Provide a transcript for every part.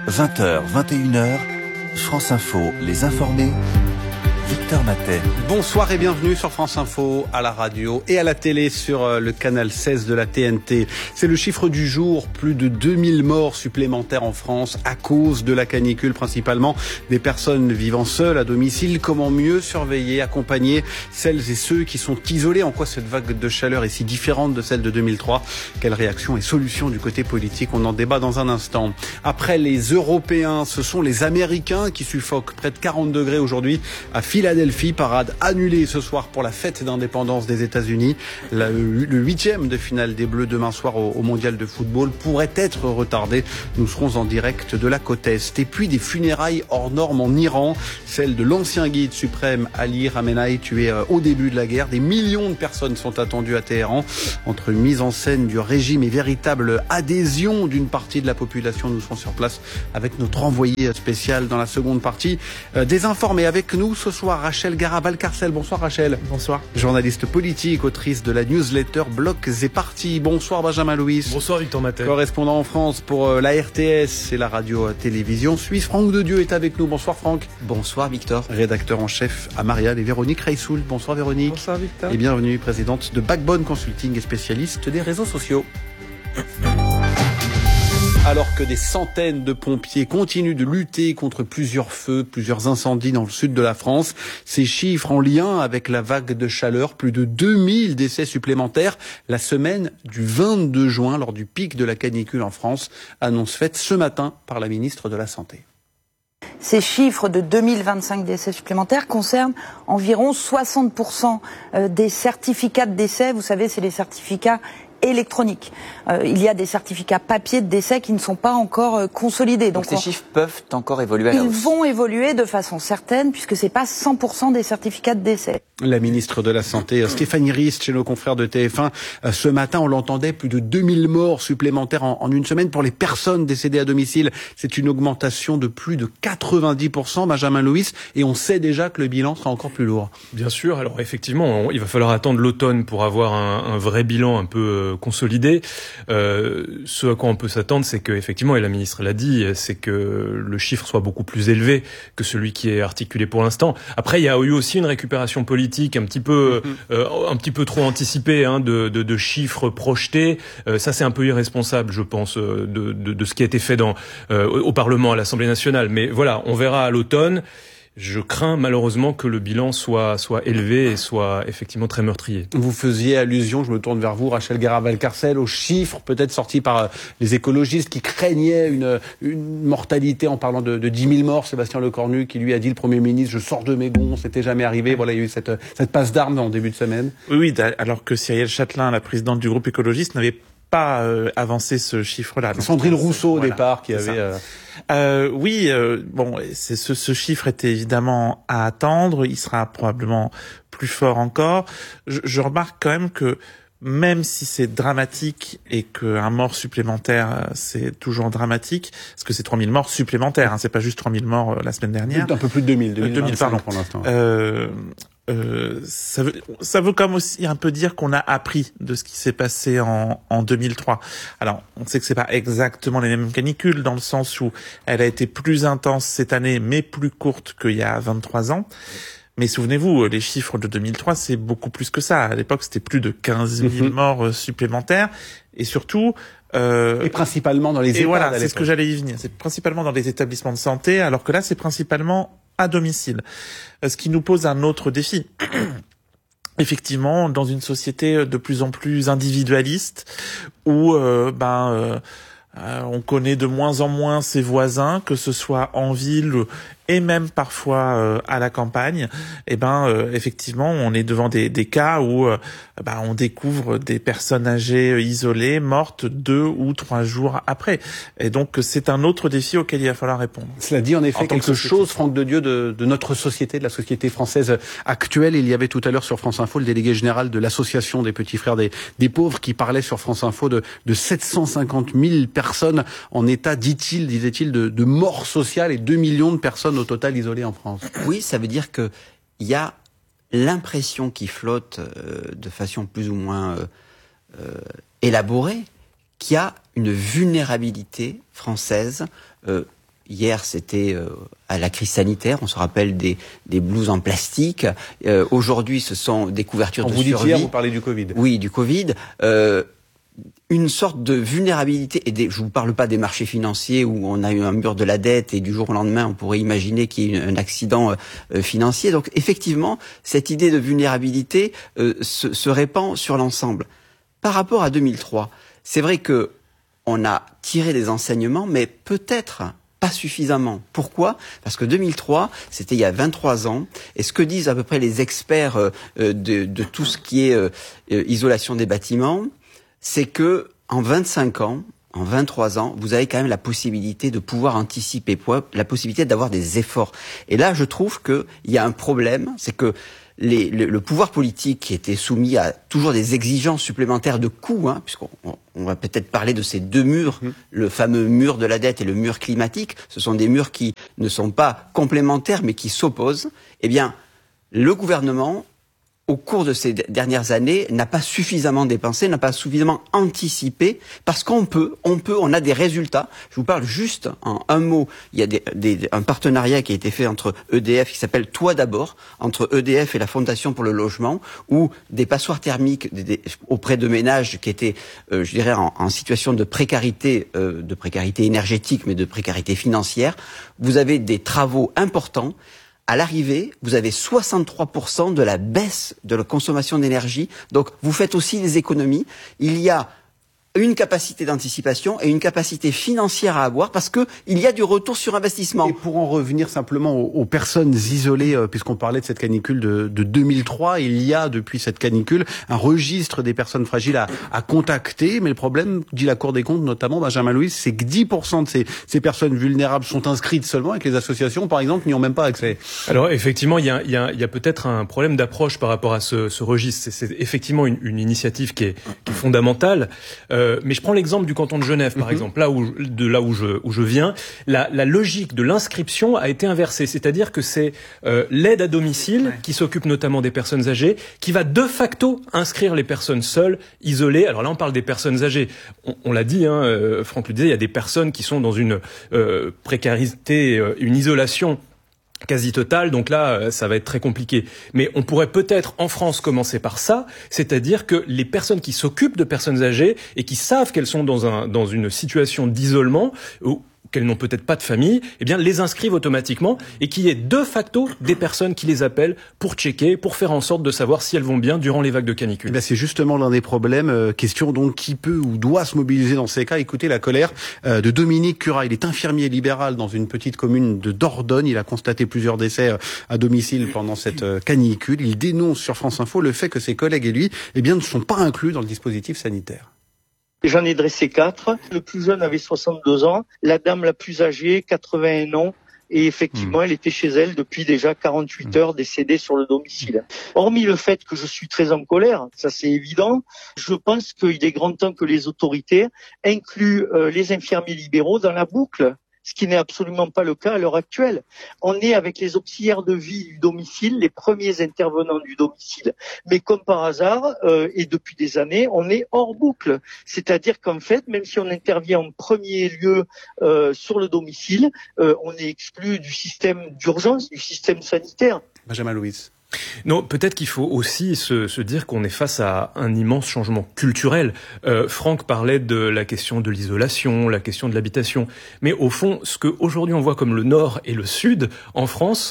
20h, 21h, France Info, les informés, Victor Matet. Bonsoir et bienvenue sur France Info, à la radio et à la télé sur le canal 16 de la TNT. C'est le chiffre du jour, plus de 2000 morts supplémentaires en France à cause de la canicule, principalement des personnes vivant seules à domicile. Comment mieux surveiller, accompagner celles et ceux qui sont isolés? En quoi cette vague de chaleur est si différente de celle de 2003? Quelles réactions et solutions du côté politique? On en débat dans un instant. Après les Européens, ce sont les Américains qui suffoquent. Près de 40 degrés aujourd'hui à Philadelphie, parade annulée ce soir pour la fête d'indépendance des États-Unis. Le 8e de finale des Bleus demain soir au Mondial de football pourrait être retardé. Nous serons en direct de la côte Est. Et puis des funérailles hors normes en Iran, celle de l'ancien guide suprême Ali Khamenei, tué au début de la guerre. Des millions de personnes sont attendues à Téhéran. Entre mise en scène du régime et véritable adhésion d'une partie de la population, nous serons sur place avec notre envoyé spécial dans la seconde partie. Désinformés avec nous ce soir, Rachel Garabal-Carcel. Bonsoir Rachel. Bonsoir. Journaliste politique, autrice de la newsletter Blocs et Partis. Bonsoir Benjamin Louis. Bonsoir Victor Matet. Correspondant en France pour la RTS et la radio-télévision suisse. Franck Dedieu est avec nous. Bonsoir Franck. Bonsoir Victor. Rédacteur en chef à Marianne et Véronique Reissoul. Bonsoir Véronique. Bonsoir Victor. Et bienvenue, présidente de Backbone Consulting et spécialiste des réseaux sociaux. Alors que des centaines de pompiers continuent de lutter contre plusieurs feux, plusieurs incendies dans le sud de la France, ces chiffres en lien avec la vague de chaleur, plus de 2000 décès supplémentaires la semaine du 22 juin lors du pic de la canicule en France, annonce faite ce matin par la ministre de la Santé. Ces chiffres de 2025 décès supplémentaires concernent environ 60% des certificats de décès. Vous savez, c'est les certificats électroniques. Il y a des certificats papier de décès qui ne sont pas encore consolidés. Donc ces chiffres peuvent encore évoluer à la hausse. Ils vont évoluer de façon certaine puisque c'est pas 100% des certificats de décès. La ministre de la Santé, Stéphanie Rist, chez nos confrères de TF1, ce matin, on l'entendait, plus de 2000 morts supplémentaires en une semaine pour les personnes décédées à domicile. C'est une augmentation de plus de 90%, Benjamin Louis, et on sait déjà que le bilan sera encore plus lourd. Bien sûr, alors effectivement, il va falloir attendre l'automne pour avoir un vrai bilan un peu consolidé. Ce à quoi on peut s'attendre, c'est que effectivement, et la ministre l'a dit, c'est que le chiffre soit beaucoup plus élevé que celui qui est articulé pour l'instant. Après, il y a eu aussi une récupération politique un petit peu trop anticipée de chiffres projetés. Ça, c'est un peu irresponsable, je pense, de ce qui a été fait au Parlement, à l'Assemblée nationale. Mais voilà, on verra à l'automne. Je crains malheureusement que le bilan soit élevé et soit effectivement très meurtrier. Vous faisiez allusion, je me tourne vers vous, Rachel Garabal-Carcel, aux chiffres peut-être sortis par les écologistes qui craignaient une mortalité en parlant de 10 000 morts. Sébastien Lecornu qui lui a dit, le Premier ministre, je sors de mes gonds, c'était jamais arrivé. Voilà, il y a eu cette passe d'armes en début de semaine. Oui, alors que Cyrielle Châtelain, la présidente du groupe écologiste, n'avait pas avancé ce chiffre-là. Donc, Sandrine Rousseau au départ qui avait... ce chiffre était évidemment à attendre. Il sera probablement plus fort encore. Je remarque quand même que même si c'est dramatique et qu'un mort supplémentaire, c'est toujours dramatique, parce que c'est 3000 morts supplémentaires, c'est pas juste 3000 morts la semaine dernière. Un peu plus de 2000 pardon. Pour l'instant. Ça veut comme aussi un peu dire qu'on a appris de ce qui s'est passé en 2003. Alors, on sait que c'est pas exactement les mêmes canicules, dans le sens où elle a été plus intense cette année, mais plus courte qu'il y a 23 ans. Mais souvenez-vous, les chiffres de 2003, c'est beaucoup plus que ça. À l'époque, c'était plus de 15 000 morts supplémentaires. Et surtout... et principalement dans les EHPAD. Et voilà, c'est ce que j'allais y venir. C'est principalement dans les établissements de santé, alors que là, c'est principalement à domicile. Ce qui nous pose un autre défi. Effectivement, dans une société de plus en plus individualiste, où on connaît de moins en moins ses voisins, que ce soit en ville et même parfois à la campagne, effectivement, on est devant des cas où on découvre des personnes âgées isolées, mortes 2 ou 3 jours après. Et donc, c'est un autre défi auquel il va falloir répondre. Cela dit, en effet, quelque chose, Franck Dedieu, de notre société, de la société française actuelle. Il y avait tout à l'heure sur France Info le délégué général de l'association des petits frères des pauvres qui parlait sur France Info de 750 000 personnes en état, disait-il, de mort sociale et 2 millions de personnes au total isolées en France. Oui, ça veut dire que il y a l'impression qui flotte de façon plus ou moins élaborée qu'il y a une vulnérabilité française Hier, c'était à la crise sanitaire. On se rappelle des blouses en plastique. Aujourd'hui, ce sont des couvertures de survie. Hier, vous parlez du Covid. Oui, du Covid. Une sorte de vulnérabilité. Je vous parle pas des marchés financiers où on a eu un mur de la dette et du jour au lendemain, on pourrait imaginer qu'il y ait un accident financier. Donc, effectivement, cette idée de vulnérabilité se répand sur l'ensemble. Par rapport à 2003, c'est vrai que on a tiré des enseignements, mais peut-être pas suffisamment. Pourquoi ? Parce que 2003, c'était il y a 23 ans, et ce que disent à peu près les experts de tout ce qui est isolation des bâtiments, c'est que en 25 ans, en 23 ans, vous avez quand même la possibilité de pouvoir anticiper, la possibilité d'avoir des efforts. Et là, je trouve qu'il y a un problème, c'est que le pouvoir politique qui était soumis à toujours des exigences supplémentaires de coûts, puisqu'on va peut-être parler de ces deux murs, le fameux mur de la dette et le mur climatique, ce sont des murs qui ne sont pas complémentaires mais qui s'opposent. Eh bien, le gouvernement, au cours de ces dernières années, n'a pas suffisamment dépensé, n'a pas suffisamment anticipé, parce on a des résultats. Je vous parle juste en un mot. Il y a un partenariat qui a été fait entre EDF, qui s'appelle Toi d'abord, entre EDF et la Fondation pour le logement, où des passoires thermiques auprès de ménages qui étaient, je dirais, en situation de précarité énergétique, mais de précarité financière. Vous avez des travaux importants. À l'arrivée, vous avez 63% de la baisse de la consommation d'énergie. Donc, vous faites aussi des économies. Il y a une capacité d'anticipation et une capacité financière à avoir parce que il y a du retour sur investissement. Et pour en revenir simplement aux personnes isolées, puisqu'on parlait de cette canicule de 2003, il y a depuis cette canicule un registre des personnes fragiles à contacter. Mais le problème, dit la Cour des comptes, notamment Benjamin Louis, c'est que 10% de ces personnes vulnérables sont inscrites seulement et que les associations, par exemple, n'y ont même pas accès. Alors effectivement, il y a peut-être un problème d'approche par rapport à ce registre. C'est effectivement une initiative qui est fondamentale. Mais je prends l'exemple du canton de Genève, par exemple, là où je viens. La logique de l'inscription a été inversée, c'est-à-dire que c'est l'aide à domicile qui s'occupe notamment des personnes âgées, qui va de facto inscrire les personnes seules, isolées. Alors là, on parle des personnes âgées. On l'a dit, Franck le disait, il y a des personnes qui sont dans une précarité, une isolation quasi totale, donc là, ça va être très compliqué. Mais on pourrait peut-être, en France, commencer par ça, c'est-à-dire que les personnes qui s'occupent de personnes âgées et qui savent qu'elles sont dans une situation d'isolement, ou qu'elles n'ont peut-être pas de famille, eh bien, les inscrivent automatiquement et qu'il y ait de facto des personnes qui les appellent pour checker, pour faire en sorte de savoir si elles vont bien durant les vagues de canicule. C'est justement l'un des problèmes. Question donc, qui peut ou doit se mobiliser dans ces cas? Écoutez la colère de Dominique Curat. Il est infirmier libéral dans une petite commune de Dordogne. Il a constaté plusieurs décès à domicile pendant cette canicule. Il dénonce sur France Info le fait que ses collègues et lui, ne sont pas inclus dans le dispositif sanitaire. J'en ai dressé 4. Le plus jeune avait 62 ans, la dame la plus âgée, 81 ans. Et effectivement, elle était chez elle depuis déjà 48 heures décédée sur le domicile. Hormis le fait que je suis très en colère, ça c'est évident, je pense qu'il est grand temps que les autorités incluent les infirmiers libéraux dans la boucle. Ce qui n'est absolument pas le cas à l'heure actuelle. On est avec les auxiliaires de vie du domicile, les premiers intervenants du domicile. Mais comme par hasard, et depuis des années, on est hors boucle. C'est-à-dire qu'en fait, même si on intervient en premier lieu sur le domicile, on est exclu du système d'urgence, du système sanitaire. Benjamin Louis. Non, peut-être qu'il faut aussi se dire qu'on est face à un immense changement culturel. Franck parlait de la question de l'isolation, la question de l'habitation. Mais au fond, ce que aujourd'hui on voit comme le Nord et le Sud en France,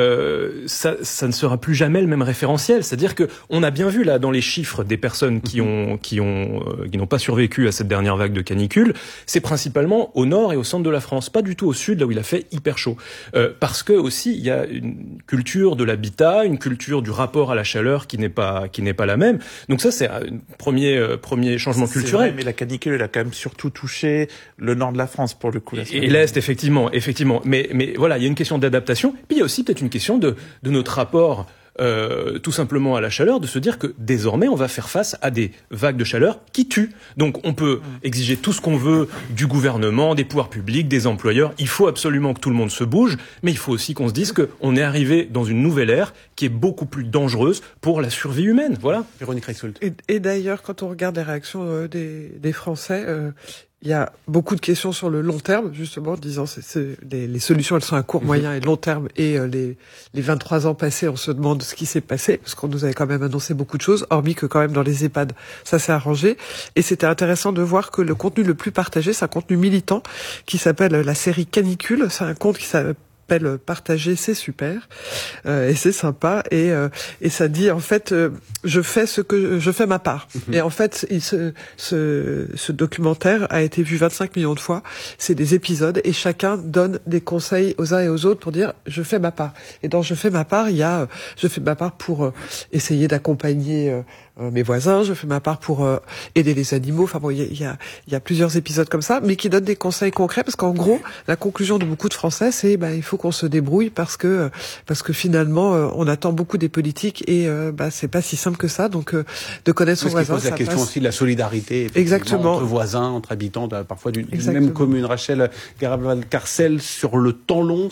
ça ne sera plus jamais le même référentiel. C'est-à-dire que on a bien vu là dans les chiffres des personnes qui n'ont pas survécu à cette dernière vague de canicule, c'est principalement au Nord et au centre de la France, pas du tout au Sud là où il a fait hyper chaud. Parce que aussi il y a une culture de l'habitat, une culture du rapport à la chaleur qui n'est pas la même. Donc ça c'est un premier changement culturel. Vrai, mais la canicule elle a quand même surtout touché le nord de la France pour le coup. Et l'Est effectivement. Mais voilà, il y a une question d'adaptation. Puis il y a aussi peut-être une question de notre rapport tout simplement à la chaleur, de se dire que désormais on va faire face à des vagues de chaleur qui tuent. Donc on peut exiger tout ce qu'on veut du gouvernement, des pouvoirs publics, des employeurs. Il faut absolument que tout le monde se bouge, mais il faut aussi qu'on se dise qu'on est arrivé dans une nouvelle ère qui est beaucoup plus dangereuse pour la survie humaine. Voilà. Véronique Reissoult. Et d'ailleurs, quand on regarde les réactions des Français, il y a beaucoup de questions sur le long terme, justement, disant les solutions, elles sont à court, moyen et long terme. Et les 23 ans passés, on se demande ce qui s'est passé, parce qu'on nous avait quand même annoncé beaucoup de choses, hormis que quand même dans les EHPAD, ça s'est arrangé. Et c'était intéressant de voir que le contenu le plus partagé, c'est un contenu militant qui s'appelle la série Canicule. C'est un compte qui s'appelle partager, c'est super et c'est sympa et ça dit en fait je fais ma part. Et en fait ce documentaire a été vu 25 millions de fois. C'est des épisodes et chacun donne des conseils aux uns et aux autres pour dire je fais ma part. Et dans je fais ma part, il y a je fais ma part pour essayer d'accompagner mes voisins, je fais ma part pour aider les animaux. Enfin bon, il y a plusieurs épisodes comme ça, mais qui donnent des conseils concrets parce qu'en gros, la conclusion de beaucoup de Français, c'est il faut qu'on se débrouille parce que finalement on attend beaucoup des politiques et c'est pas si simple que ça. Donc de connaître son voisin, pose la question aussi de la solidarité exactement entre voisins, entre habitants parfois d'une même commune. Rachel Garabal-Carcel, sur le temps long,